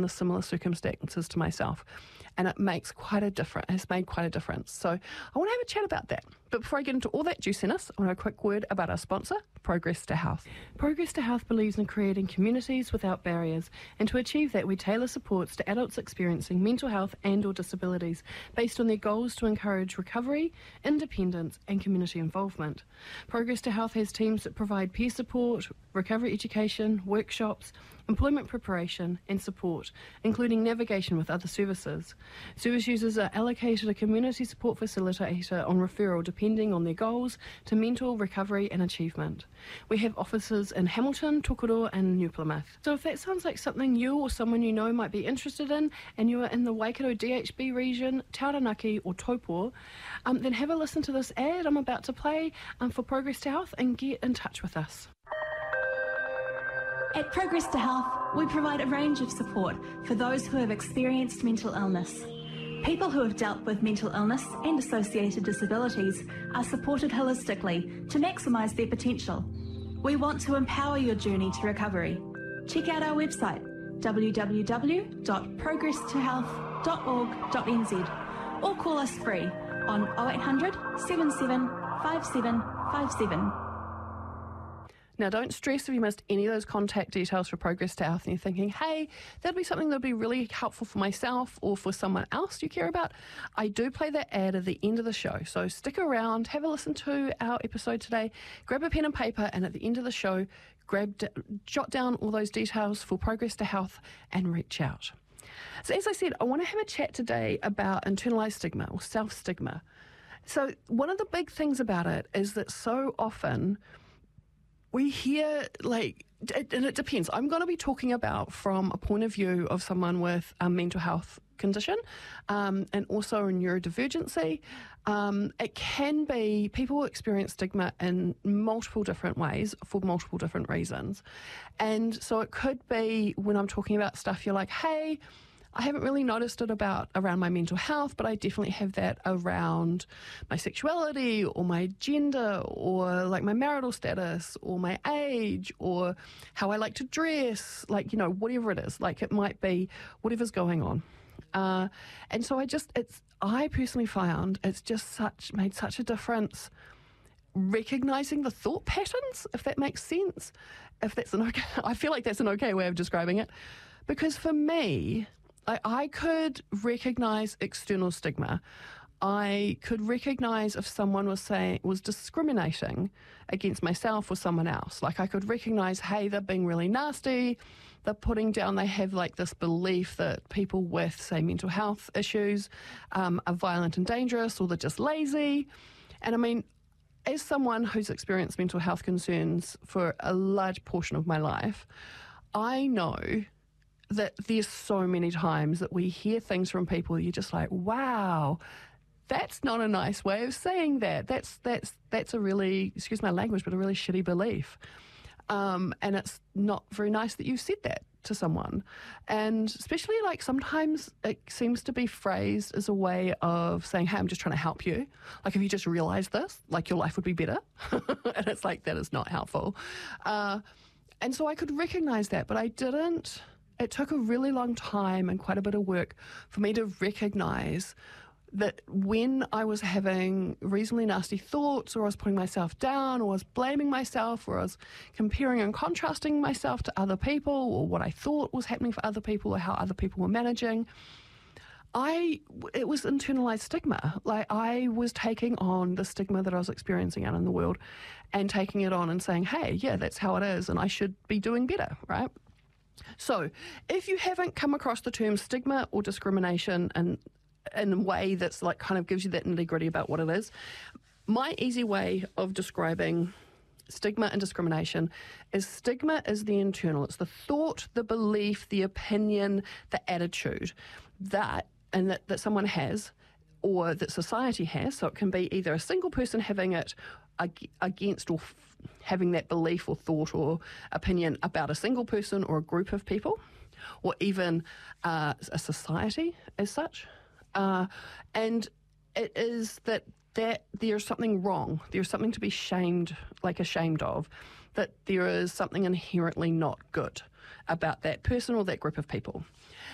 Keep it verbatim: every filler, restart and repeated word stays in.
the similar circumstances to myself. And it makes quite a difference, has made quite a difference. So I want to have a chat about that. But before I get into all that juiciness, I want to have a quick word about our sponsor, Progress to Health. Progress to Health believes in creating communities without barriers, and to achieve that we tailor supports to adults experiencing mental health and or disabilities based on their goals to encourage recovery, independence and community involvement. Progress to Health has teams that provide peer support, recovery education, workshops, employment preparation and support, including navigation with other services. Service users are allocated a community support facilitator on referral depending on their goals to mental recovery and achievement. We have offices in Hamilton, Tokoroa and New Plymouth. So if that sounds like something you or someone you know might be interested in, and you are in the Waikato D H B region, Taranaki or Taupo, um, then have a listen to this ad I'm about to play um, for Progress to Health and get in touch with us. At Progress to Health, we provide a range of support for those who have experienced mental illness. People who have dealt with mental illness and associated disabilities are supported holistically to maximise their potential. We want to empower your journey to recovery. Check out our website, w w w dot progress to health dot org dot n z, or call us free on oh eight hundred, seven seven five seven five seven. Now, don't stress if you missed any of those contact details for Progress to Health and you're thinking, hey, that'd be something that'd be really helpful for myself or for someone else you care about. I do play that ad at the end of the show, so stick around, have a listen to our episode today, grab a pen and paper, and at the end of the show, grab, jot down all those details for Progress to Health and reach out. So as I said, I want to have a chat today about internalised stigma or self-stigma. So one of the big things about it is that so often we hear, like, and it depends. I'm going to be talking about from a point of view of someone with a mental health condition um, and also a neurodivergency. Um, it can be, people experience stigma in multiple different ways for multiple different reasons. And so it could be when I'm talking about stuff, you're like, hey, I haven't really noticed it about around my mental health, but I definitely have that around my sexuality or my gender or like my marital status or my age or how I like to dress, like, you know, whatever it is. Like it might be whatever's going on. Uh, and so I just, it's, I personally found it's just such, made such a difference recognizing the thought patterns, if that makes sense. If that's an okay, I feel like that's an okay way of describing it. Because for me, I, I could recognize external stigma. I could recognize if someone was saying was discriminating against myself or someone else. Like I could recognize, hey, they're being really nasty. They're putting down, they have like this belief that people with, say, mental health issues um, are violent and dangerous, or they're just lazy. And I mean, as someone who's experienced mental health concerns for a large portion of my life, I know that there's so many times that we hear things from people, you're just like, wow, that's not a nice way of saying that. That's that's that's a really, excuse my language, but a really shitty belief. Um, and it's not very nice that you said that to someone. And especially like sometimes it seems to be phrased as a way of saying, hey, I'm just trying to help you. Like if you just realised this, like your life would be better. And it's like, that is not helpful. Uh, and so I could recognise that, but I didn't. It took a really long time and quite a bit of work for me to recognise that when I was having reasonably nasty thoughts, or I was putting myself down, or I was blaming myself, or I was comparing and contrasting myself to other people, or what I thought was happening for other people, or how other people were managing, I, it was internalised stigma. Like I was taking on the stigma that I was experiencing out in the world and taking it on and saying, hey, yeah, that's how it is and I should be doing better, right? So if you haven't come across the term stigma or discrimination and in a way that's like kind of gives you that nitty-gritty about what it is, my easy way of describing stigma and discrimination is stigma is the internal. It's the thought, the belief, the opinion, the attitude that and that, that someone has or that society has. So it can be either a single person having it ag- against or f- having that belief or thought or opinion about a single person or a group of people, or even uh, a society as such. Uh, and it is that, that there's something wrong. There's something to be shamed, like ashamed of, that there is something inherently not good about that person or that group of people.